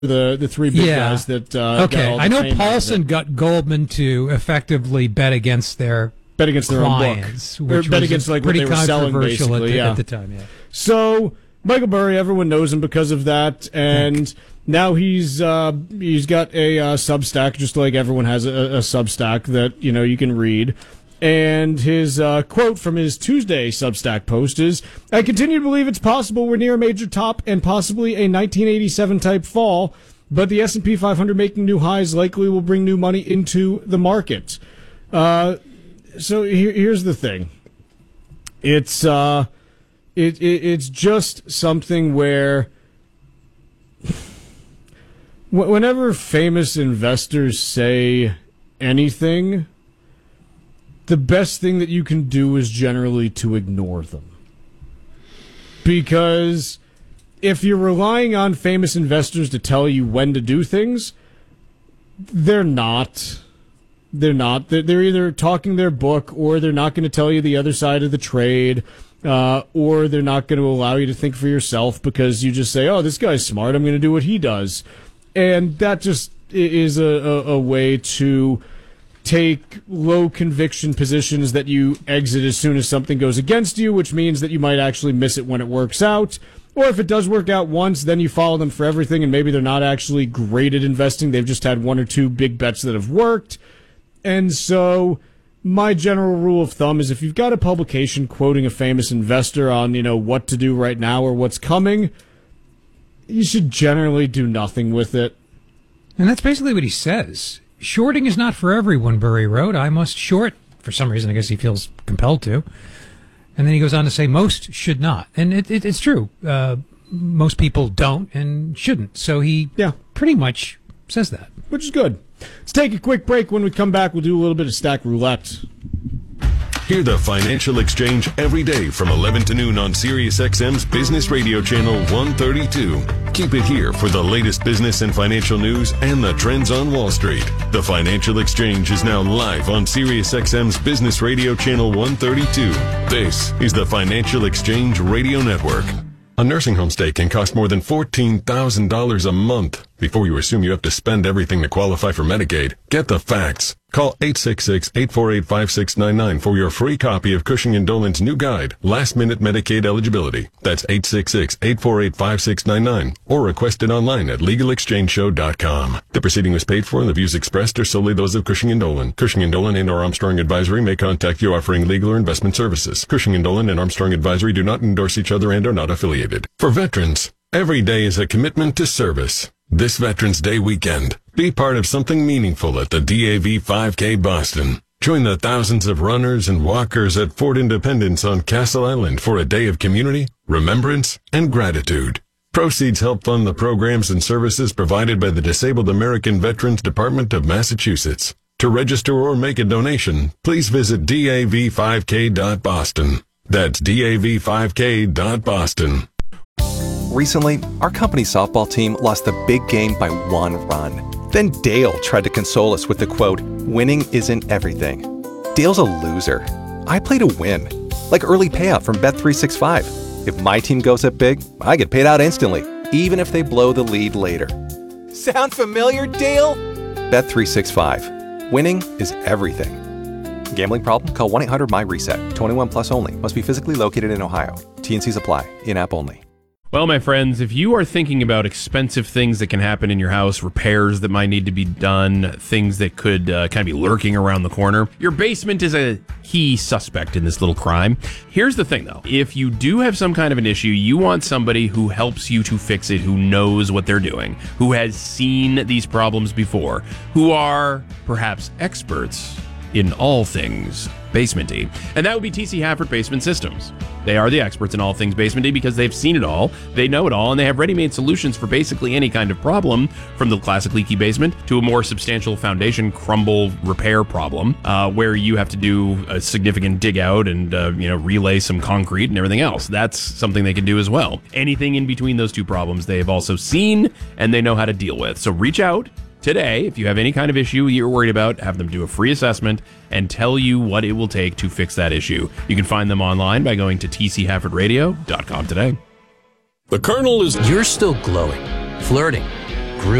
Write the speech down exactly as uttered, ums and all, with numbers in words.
the the three big yeah. guys that uh, okay. got all the I know fame Paulson got Goldman to effectively bet against their bet against their clients, own book, which or bet was against like what pretty they were selling controversial basically. at the, yeah. at the time. Yeah. So Michael Burry, everyone knows him because of that, and now he's uh, he's got a uh, Substack, just like everyone has a, a Substack that you know you can read. And his uh, quote from his Tuesday Substack post is, "I continue to believe it's possible we're near a major top and possibly a nineteen eighty-seven type fall, but the S and P five hundred making new highs likely will bring new money into the market." Uh, so here, here's the thing. It's uh, it, it it's just something where whenever famous investors say anything, the best thing that you can do is generally to ignore them. Because if you're relying on famous investors to tell you when to do things, they're not. They're not. They're, they're either talking their book, or they're not going to tell you the other side of the trade, uh, or they're not going to allow you to think for yourself because you just say, oh, this guy's smart, I'm going to do what he does. And that just is a, a, a way to take low conviction positions that you exit as soon as something goes against you, which means that you might actually miss it when it works out. Or if it does work out once, then you follow them for everything, and maybe they're not actually great at investing. They've just had one or two big bets that have worked. And so my general rule of thumb is if you've got a publication quoting a famous investor on, you know, what to do right now or what's coming, you should generally do nothing with it. And that's basically what he says. Shorting is not for everyone, Burry wrote. I must short. For some reason, I guess he feels compelled to. And then he goes on to say most should not. And it, it, it's true. Uh, most people don't and shouldn't. So he yeah. pretty much says that. Which is good. Let's take a quick break. When we come back, we'll do a little bit of stack roulette. Hear the Financial Exchange every day from eleven to noon on SiriusXM's Business Radio Channel one thirty-two. Keep it here for the latest business and financial news and the trends on Wall Street. The Financial Exchange is now live on SiriusXM's Business Radio Channel one thirty-two. This is the Financial Exchange Radio Network. A nursing home stay can cost more than fourteen thousand dollars a month. Before you assume you have to spend everything to qualify for Medicaid, get the facts. Call eight six six, eight four eight, five six nine nine for your free copy of Cushing and Dolan's new guide, Last Minute Medicaid Eligibility. That's eight six six, eight four eight, five six nine nine, or request it online at legal exchange show dot com. The proceeding was paid for and the views expressed are solely those of Cushing and Dolan. Cushing and Dolan and or Armstrong Advisory may contact you offering legal or investment services. Cushing and Dolan and Armstrong Advisory do not endorse each other and are not affiliated. For veterans, every day is a commitment to service. This Veterans Day weekend, be part of something meaningful at the D A V five K Boston. Join the thousands of runners and walkers at Fort Independence on Castle Island for a day of community, remembrance, and gratitude. Proceeds help fund the programs and services provided by the Disabled American Veterans Department of Massachusetts. To register or make a donation, please visit D A V five K dot boston. That's D A V five K dot boston. Recently, our company softball team lost the big game by one run. Then Dale tried to console us with the quote, "Winning isn't everything." Dale's a loser. I play to win. Like early payout from Bet three sixty-five. If my team goes up big, I get paid out instantly, even if they blow the lead later. Sound familiar, Dale? Bet three sixty-five. Winning is everything. Gambling problem? Call one eight hundred M Y reset. twenty-one plus only. Must be physically located in Ohio. T N Cs apply. In-app only. Well, my friends, if you are thinking about expensive things that can happen in your house, repairs that might need to be done, things that could uh, kind of be lurking around the corner, your basement is a key suspect in this little crime. Here's the thing, though. If you do have some kind of an issue, you want somebody who helps you to fix it, who knows what they're doing, who has seen these problems before, who are perhaps experts in all things basementy. And that would be T C Hafford Basement Systems. They are the experts in all things basementy because they've seen it all, they know it all, and they have ready-made solutions for basically any kind of problem, from the classic leaky basement to a more substantial foundation crumble repair problem, uh, where you have to do a significant dig out and uh, you know relay some concrete and everything else. That's something they can do as well. Anything in between those two problems they have also seen and they know how to deal with. So reach out today, if you have any kind of issue you're worried about, have them do a free assessment and tell you what it will take to fix that issue. You can find them online by going to T C Hafford Radio dot com today. The Colonel is... You're still glowing, flirting,